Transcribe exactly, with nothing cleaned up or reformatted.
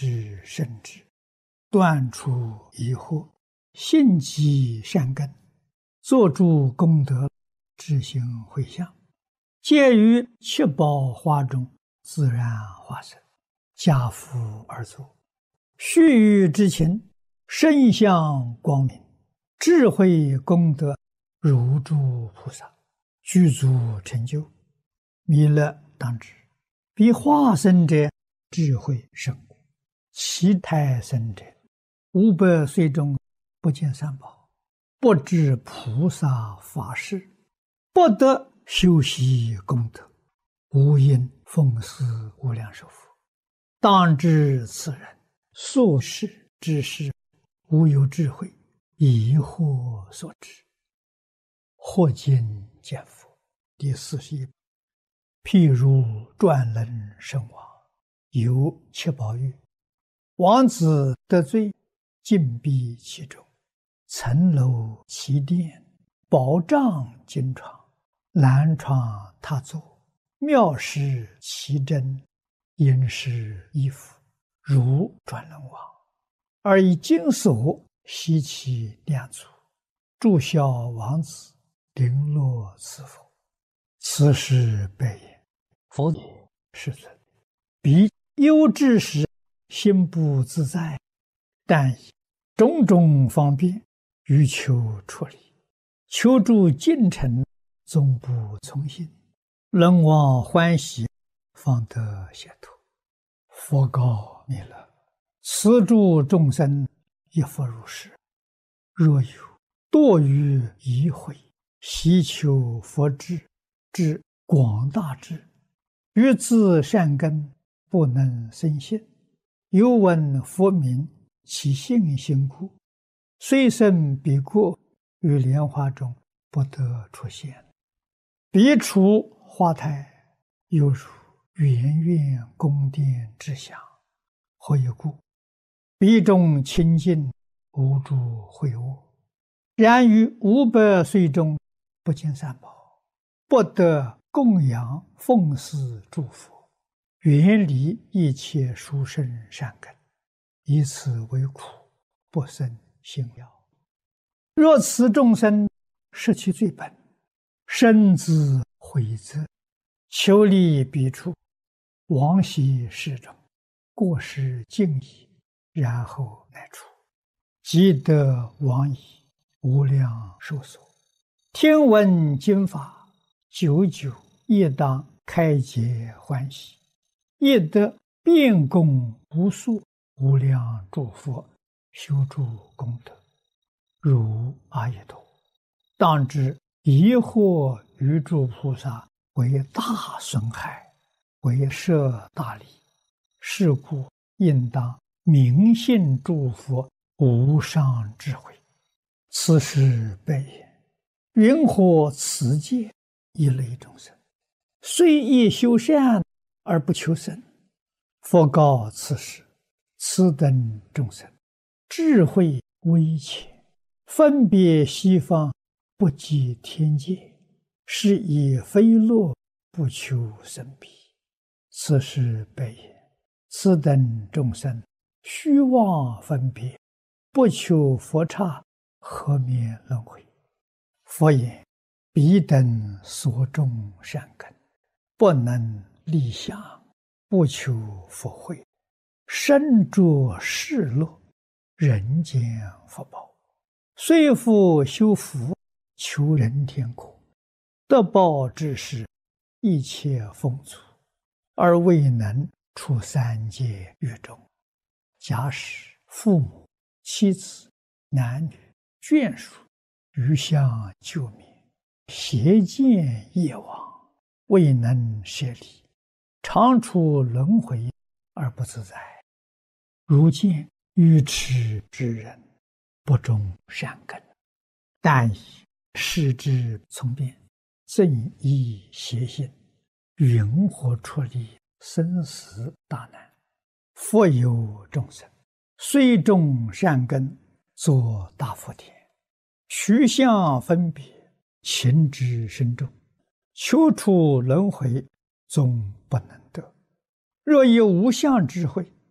之圣智，断除疑惑，信积善根，做诸功德，知行回向，皆于七宝花中自然化生，家福而作。须臾之情，身相光明，智慧功德如诸菩萨，具足成就。弥勒当知，彼化生者智慧甚广，其胎生者五百岁中不见三宝，不知菩萨法事，不得修习功德，无因奉祀无量寿佛。当知此人所事之事，无有智慧，疑惑所致。或今见佛第四十一。譬如转轮圣王，有七宝玉，王子得罪，禁闭其中，层楼其殿，宝帐金床，蓝床榻座，妙饰其珍，殷实衣服，如转轮王，而以金锁悉其两足，祝孝王子，绫罗赐佛。此时白言：佛也，世尊，彼忧之时，心不自在，但以种种方便，欲求出离，求助进程，总不从心，人望欢喜，方得解脱。佛告弥勒：此诸众生亦复如是。若有堕于疑慧，希求佛智之广大智，于自善根不能生信，又闻佛名，其信心故，虽生彼国，于莲花中不得出现。彼处花台，犹如圆圆宫殿之祥。何以故？彼中清净，无诸秽恶。然于五百岁中，不见三宝，不得供养奉祀诸佛，远离一切殊胜善根，以此为苦，不生信要。若此众生失其最本，身自毁则，求离彼处，往昔世中，过失尽矣，然后乃出，即得往矣，无量寿所。听闻经法，久久亦当开解欢喜，亦得遍供无数无量诸佛，修诸功德，如阿逸多。当知疑惑于诸菩萨为大损害，为摄大利，是故应当明信诸佛无上智慧。此时白言：云何此界一类众生，虽亦修善而不求生？佛告此时：此等众生智慧微浅，分别西方，不及天界，是以非乐，不求生彼。此时白言：此等众生虚妄分别，不求佛刹，何免轮回？佛言：彼等所种善根，不能立想，不求佛慧，身着世乐，人间福报，虽复修福，求人天国，得报之时，一切丰足，而未能出三界狱中。假使父母、妻子、男女、眷属余相救灭，邪见业往，未能舍离，常处轮回而不自在。如见愚痴之人，不种善根，但以视之从变，正依邪心，云何出离生死大难？佛有众生，虽种善根，作大福田，取相分别，情之深重，求出轮回，终不能得。若以无相智慧，